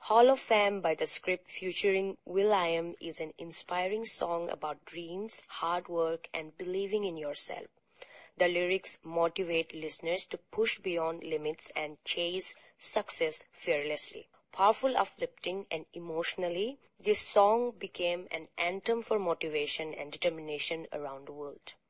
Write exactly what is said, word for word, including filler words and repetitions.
Hall of Fame by The Script featuring will.i.am is an inspiring song about dreams, hard work, and believing in yourself. The lyrics motivate listeners to push beyond limits and chase success fearlessly. Powerful, uplifting, and emotionally, this song became an anthem for motivation and determination around the world.